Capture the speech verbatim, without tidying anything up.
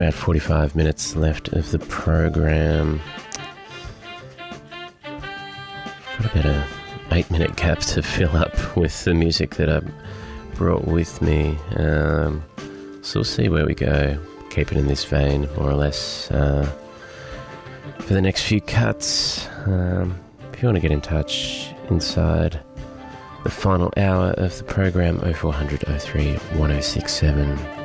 About forty-five minutes left of the program. Got about a eight minute gap to fill up with the music that I brought with me. Um, so we'll see where we go. Keep it in this vein, more or less, uh, for the next few cuts. Um, if you want to get in touch inside the final hour of the program, oh four hundred oh three ten sixty-seven.